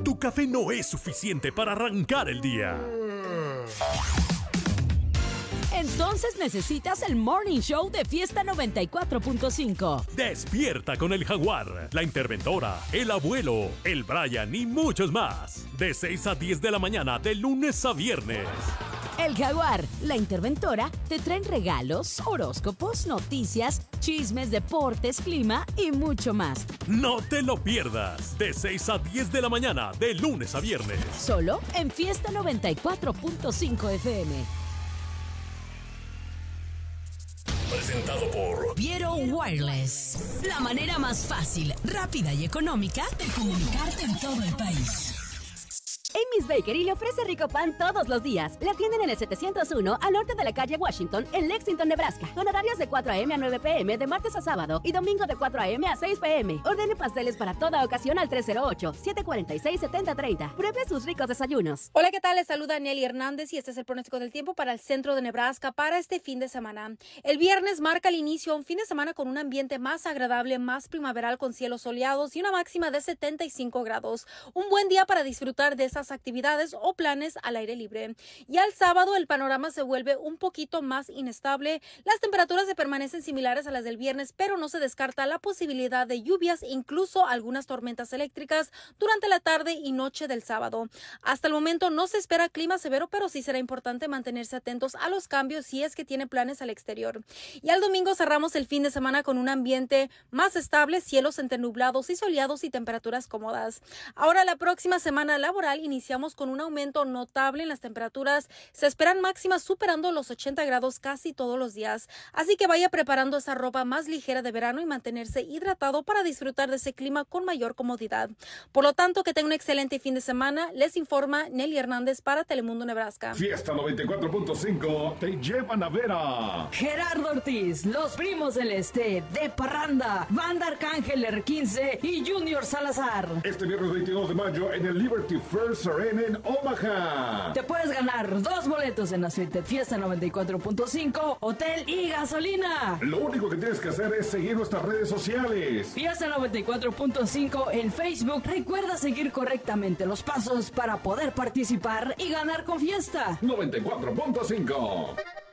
tu café no es suficiente para arrancar el día. Entonces necesitas el Morning Show de Fiesta 94.5. Despierta con el Jaguar, la Interventora, el Abuelo, el Brian y muchos más. De 6 a 10 de la mañana, de lunes a viernes. El Jaguar, la Interventora, te traen regalos, horóscopos, noticias, chismes, deportes, clima y mucho más. No te lo pierdas. De 6 a 10 de la mañana, de lunes a viernes. Solo en Fiesta 94.5 FM. Presentado por Viero Wireless. La manera más fácil, rápida y económica de comunicarte en todo el país. Amy's Bakery le ofrece rico pan todos los días. La atienden en el 701 al norte de la calle Washington, en Lexington, Nebraska. Con horarios de 4 a.m. a 9 p.m. de martes a sábado y domingo de 4 a.m. a 6 p.m. Ordene pasteles para toda ocasión al 308-746-7030. Pruebe sus ricos desayunos. Hola, ¿qué tal? Les saluda Nelly Hernández y este es el pronóstico del tiempo para el centro de Nebraska para este fin de semana. El viernes marca el inicio a un fin de semana con un ambiente más agradable, más primaveral con cielos soleados y una máxima de 75 grados. Un buen día para disfrutar de esas actividades o planes al aire libre. Y al sábado el panorama se vuelve un poquito más inestable. Las temperaturas se permanecen similares a las del viernes, pero no se descarta la posibilidad de lluvias e incluso algunas tormentas eléctricas durante la tarde y noche del sábado. Hasta el momento no se espera clima severo, pero sí será importante mantenerse atentos a los cambios si es que tiene planes al exterior. Y al domingo cerramos el fin de semana con un ambiente más estable, cielos entre nublados y soleados y temperaturas cómodas. Ahora la próxima semana laboral iniciamos con un aumento notable en las temperaturas. Se esperan máximas superando los 80 grados casi todos los días. Así que vaya preparando esa ropa más ligera de verano y mantenerse hidratado para disfrutar de ese clima con mayor comodidad. Por lo tanto, que tenga un excelente fin de semana. Les informa Nelly Hernández para Telemundo Nebraska. Fiesta 94.5 te llevan a ver a Gerardo Ortiz, Los Primos del Este, De Parranda, Banda Arcángel R15 y Junior Salazar. este viernes 22 de mayo en el Liberty First Arena en Omaha. Te puedes ganar 2 boletos en la suite Fiesta 94.5, hotel y gasolina. Lo único que tienes que hacer es seguir nuestras redes sociales. Fiesta 94.5 en Facebook. Recuerda seguir correctamente los pasos para poder participar y ganar con Fiesta. 94.5